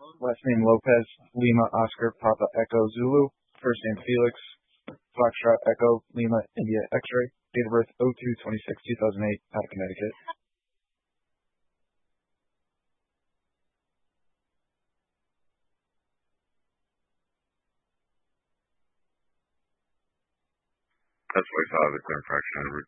Last name Lopez, Lima Oscar Papa Echo Zulu. First name Felix, Foxtrot Echo Lima India X-ray. Date of birth 02/26/2008 out of Connecticut. That's why I saw the clear infraction.